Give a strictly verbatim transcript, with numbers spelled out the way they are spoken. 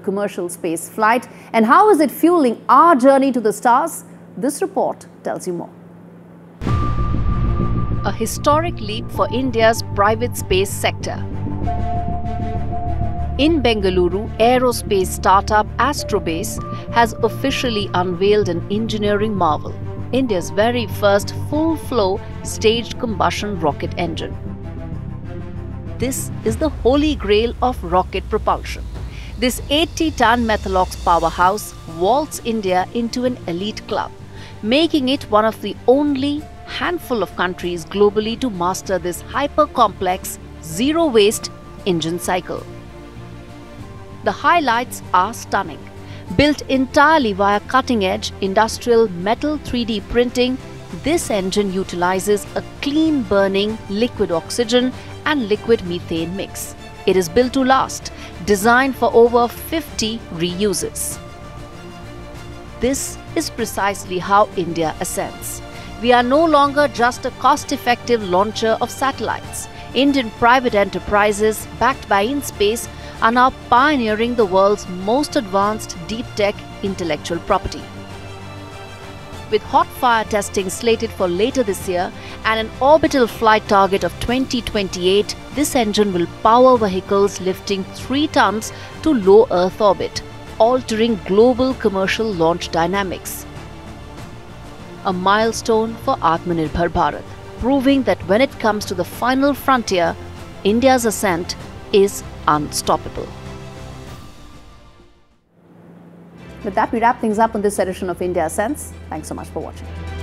commercial space flight. And how is it fueling our journey to the stars? This report tells you more. A historic leap for India's private space sector. In Bengaluru, aerospace startup Astrobase has officially unveiled an engineering marvel, India's very first full-flow staged combustion rocket engine. This is the holy grail of rocket propulsion. This eighty ton Methalox powerhouse vaults India into an elite club, making it one of the only handful of countries globally to master this hyper-complex, zero-waste engine cycle. The highlights are stunning. Built entirely via cutting-edge industrial metal three D printing, this engine utilizes a clean-burning liquid oxygen and liquid methane mix. It is built to last, designed for over fifty reuses. This is precisely how India ascends. We are no longer just a cost-effective launcher of satellites. Indian private enterprises, backed by InSpace, are now pioneering the world's most advanced deep-tech intellectual property. With hot fire testing slated for later this year and an orbital flight target of twenty twenty-eight, this engine will power vehicles lifting three tons to low Earth orbit, altering global commercial launch dynamics. A milestone for Atmanirbhar Bharat, proving that when it comes to the final frontier, India's ascent is unstoppable. With that, we wrap things up on this edition of India Ascends. Thanks so much for watching.